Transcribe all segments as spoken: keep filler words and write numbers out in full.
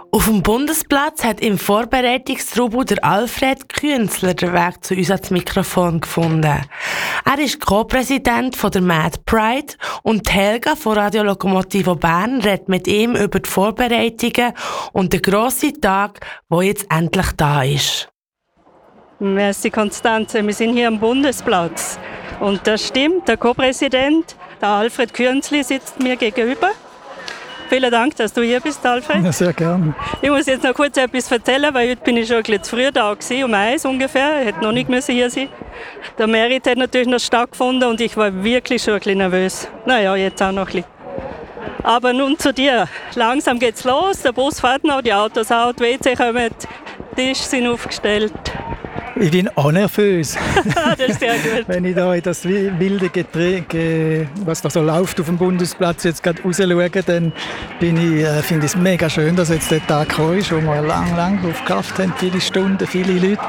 Auf dem Bundesplatz hat im Vorbereitungstrubel der Alfred Künzler den Weg zu uns ans Mikrofon gefunden. Er ist Co-Präsident von der Mad Pride und Helga von Radio Lokomotive Bern redet mit ihm über die Vorbereitungen und den grossen Tag, der jetzt endlich da ist. Merci Konstanze, wir sind hier am Bundesplatz. Und das stimmt, der Co-Präsident, der Alfred Künzli, sitzt mir gegenüber. Vielen Dank, dass du hier bist, Alfred. Ja, sehr gerne. Ich muss jetzt noch kurz etwas erzählen, weil heute bin ich schon ein bisschen zu früh da gewesen, um eins ungefähr. Ich hätte noch nicht müssen hier sein. Der Merit hat natürlich noch stattgefunden und ich war wirklich schon ein bisschen nervös. Naja, jetzt auch noch ein bisschen. Aber nun zu dir. Langsam geht's los, der Bus fährt noch, die Autos auch, die W C kommen, die Tische sind aufgestellt. Ich bin auch nervös. Das ist sehr gut. Wenn ich da in das wilde Getränk, was da so läuft auf dem Bundesplatz, jetzt gerade raus schaue, dann bin ich, äh, finde ich es mega schön, dass jetzt der Tag gekommen ist, wo wir lang, lang drauf gearbeitet haben, viele Stunden, viele Leute.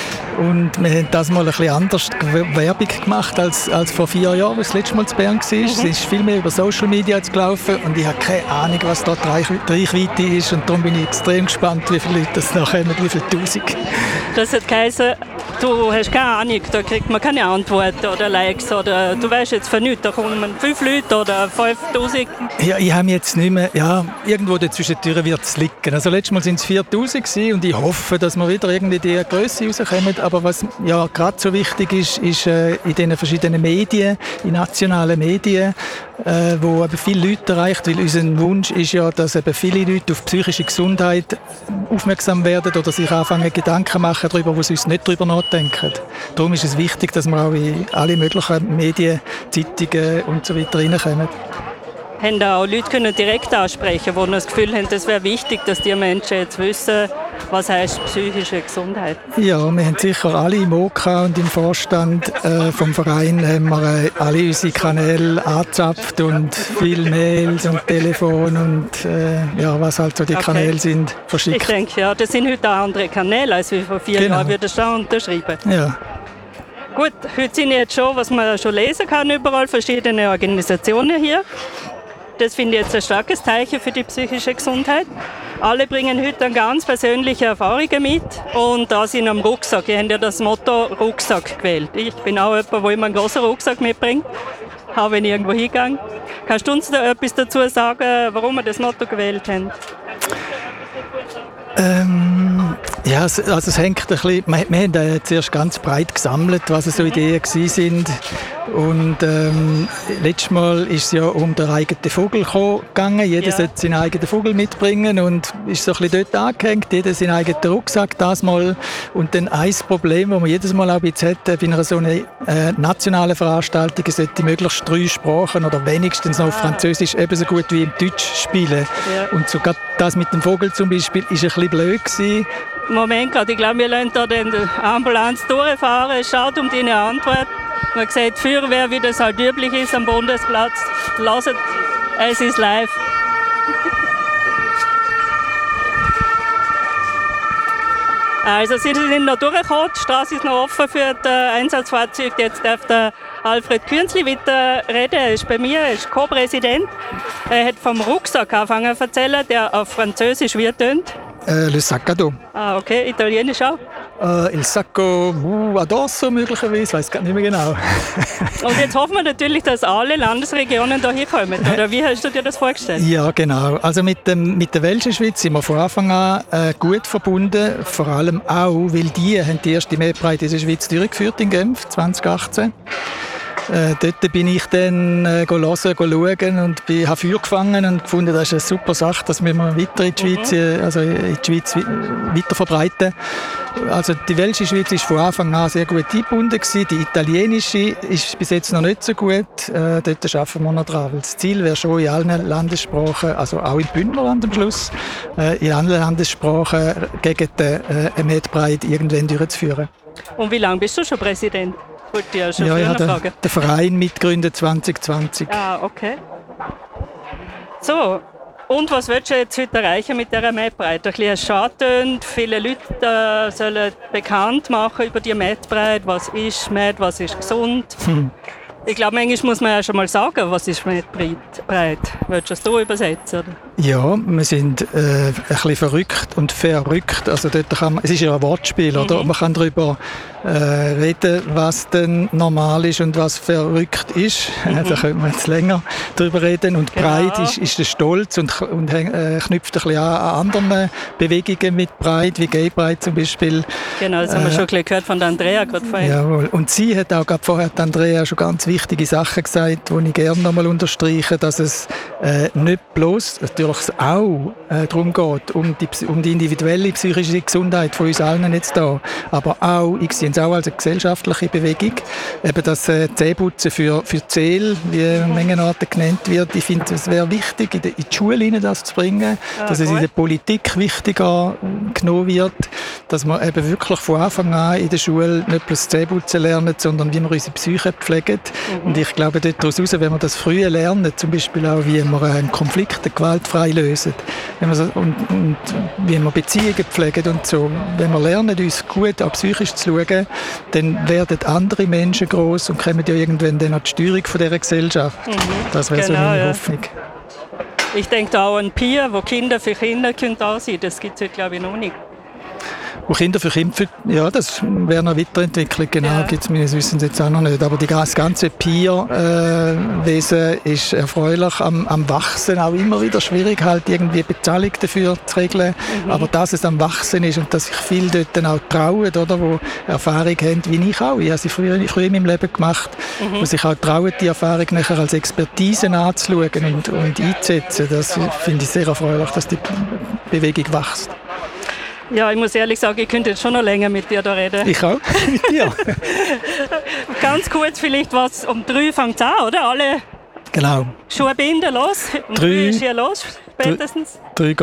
Und wir haben das mal ein bisschen anders Werbung gemacht als, als vor vier Jahren, als das letzte Mal zu Bern war. Mhm. Es ist viel mehr über Social Media jetzt gelaufen und ich habe keine Ahnung, was da die Reichweite ist. Und darum bin ich extrem gespannt, wie viele Leute das nachher kommen, wie viele Tausend. Das hat geheißen, du hast keine Ahnung, da kriegt man keine Antworten oder Likes oder du weißt jetzt von nichts, da kommen fünf Leute oder fünftausend. Ja, ich habe jetzt nicht mehr, ja, irgendwo dazwischen wird es liegen. Also letztes Mal waren es viertausend und ich hoffe, dass wir wieder irgendwie die Grösse rauskommen. Aber was ja gerade so wichtig ist, ist äh, in den verschiedenen Medien, in nationalen Medien, äh, wo eben viele Leute erreicht, weil unser Wunsch ist ja, dass eben viele Leute auf psychische Gesundheit aufmerksam werden oder sich anfangen Gedanken machen darüber, wo sie uns nicht darüber nachdenken. Darum ist es wichtig, dass wir auch in alle möglichen Medien, Zeitungen und so weiter reinkommen. Haben auch Leute können direkt ansprechen, die das Gefühl haben, es wäre wichtig, dass die Menschen jetzt wissen, was heisst psychische Gesundheit? Ja, wir haben sicher alle im O K und im Vorstand äh, vom Verein haben wir äh, alle unsere Kanäle angezapft und viele Mails und Telefon und äh, ja, was halt so die okay. Kanäle sind, verschickt. Ich denke, ja, das sind heute auch andere Kanäle, als wir vor vier genau. Jahren würden schon unterschreiben. Ja. Gut, heute sind jetzt schon, was man schon lesen kann, überall verschiedene Organisationen hier. Das finde ich jetzt ein starkes Zeichen für die psychische Gesundheit. Alle bringen heute eine ganz persönliche Erfahrungen mit und da sind am Rucksack. Ich habe ja das Motto Rucksack gewählt. Ich bin auch jemand, der immer einen großen Rucksack mitbringt, auch wenn ich irgendwo hingehe. Kannst du uns da etwas dazu sagen, warum wir das Motto gewählt haben? Ähm, ja, also es hängt ein bisschen, wir, wir haben äh, zuerst ganz breit gesammelt, was so Ideen waren. Und ähm, letztes Mal ist es ja um den eigenen Vogel gegangen. Jeder ja. sollte seinen eigenen Vogel mitbringen und ist so ein bisschen dort angehängt. Jeder seinen eigenen Rucksack, das mal. Und dann ein Problem, das man jedes Mal auch ein bisschen hat, bei einer so einer äh, nationalen Veranstaltung, sollte möglichst drei Sprachen oder wenigstens noch auf Französisch ebenso gut wie im Deutsch spielen. Ja. Und sogar das mit dem Vogel zum Beispiel ist ein bisschen blöd gewesen. Moment gerade, ich glaube, wir lassen hier den Ambulanz durchfahren. Es schaut um deine Antwort. Man sieht, die Feuerwehr, wie das halt üblich ist am Bundesplatz. Lasst, es ist live. Also, sie sind noch durchgekommen, die Straße ist noch offen für das Einsatzfahrzeug. Jetzt darf der Alfred Künzli weiter reden. Er ist bei mir, er ist Co-Präsident. Er hat vom Rucksack angefangen zu erzählen, der auf Französisch wie tönt. Äh, le saccado. Ah, okay, Italienisch auch? Äh, il sacco uh, addosso möglicherweise, weiß gar nicht mehr genau. Und jetzt hoffen wir natürlich, dass alle Landesregionen da hinkommen. Oder wie hast du dir das vorgestellt? Ja, genau. Also mit, dem, mit der Welschen Schweiz sind wir von Anfang an äh, gut verbunden. Vor allem auch, weil die haben die erste Mad Pride in der Schweiz durchgeführt in Genf zwanzig achtzehn. Äh, dort bin ich dann äh, hören, schauen und bin, habe Feuer gefangen und gefunden, das ist eine super Sache, dass wir weiter in die Schweiz, mhm. also in die Schweiz weiter verbreiten. Also die welsche Schweiz war von Anfang an sehr gut eingebunden gewesen. Die italienische ist bis jetzt noch nicht so gut. Äh, dort arbeiten wir noch dran. Das Ziel wäre schon in allen Landessprachen, also auch im Bündnerland am Schluss, äh, in allen Landessprachen gegen die äh, Mad Pride irgendwann durchzuführen. Und wie lange bist du schon Präsident? Ich ja, schon ja, ich habe den Verein mitgegründet zwanzig zwanzig. Ah, okay. So, und was willst du jetzt heute erreichen mit dieser Mad Pride? Ein bisschen schade, viele Leute äh, sollen bekannt machen über die Mad Pride. Was ist Mad, was ist gesund? Hm. Ich glaube, manchmal muss man ja schon mal sagen, was ist Mad Pride. Willst du das hier übersetzen? Oder? Ja, wir sind äh, ein bisschen verrückt und verrückt. Also dort kann man, es ist ja ein Wortspiel, oder? Mhm. Man kann darüber äh, reden, was denn normal ist und was verrückt ist. Mhm. Da könnte man jetzt länger darüber reden. Und genau. Pride ist, ist der Stolz und, und äh, knüpft ein bisschen an, an anderen Bewegungen mit Pride, wie Gay Pride zum Beispiel. Genau, das haben wir äh, schon gehört von der Andrea gerade vorhin. Jawohl. Und sie hat auch gerade vorher, die Andrea, schon ganz wichtige Sachen gesagt, die ich gerne nochmal unterstreiche, dass es äh, nicht bloß natürlich auch äh, darum geht, um die, um die individuelle psychische Gesundheit von uns allen jetzt da, aber auch, ich sehe es auch als eine gesellschaftliche Bewegung, eben das äh, Zähneputzen für, für die Seele, wie Mengenarten genannt wird. Ich finde, es wäre wichtig, in die, in die Schule das zu bringen, ah, dass es in der Politik wichtiger genommen wird, dass man eben wirklich von Anfang an in der Schule nicht bloß Zähneputzen lernen, sondern wie wir unsere Psyche pflegen. Mhm. Und ich glaube, daraus heraus, wenn wir das früher lernen, zum Beispiel auch, wie wir einen Konflikt gewaltfrei lösen, wenn wir so, und, und wie wir Beziehungen pflegen und so. Wenn wir lernen, uns gut auch psychisch zu schauen, dann werden andere Menschen gross und kommen ja irgendwann dann an die Steuerung von dieser Gesellschaft. Mhm. Das wäre genau, so meine ja. Hoffnung. Ich denke da auch an Peer, wo Kinder für Kinder können da sein. Das gibt es heute, glaube ich, noch nicht. Wo Kinder für Kinder, ja, das wäre eine Weiterentwicklung, genau, ja. Gibt es meines Wissens jetzt auch noch nicht. Aber die, das ganze Peer-Wesen äh, ist erfreulich am, am Wachsen, auch immer wieder schwierig, halt irgendwie Bezahlung dafür zu regeln. Mhm. Aber dass es am Wachsen ist und dass sich viele dort dann auch trauen, oder, wo Erfahrung haben, wie ich auch. Ich habe sie früher, früher in meinem Leben gemacht, mhm. wo sich auch trauen, die Erfahrung nachher als Expertise anzuschauen und, und einzusetzen. Das finde ich sehr erfreulich, dass die Bewegung wächst. Ja, ich muss ehrlich sagen, ich könnte jetzt schon noch länger mit dir da reden. Ich auch, mit dir. Ganz kurz vielleicht, was um drei fängt es an, oder? Alle genau. Schuhe binden, los. Um drei, drei ist hier los, spätestens. Drei, drei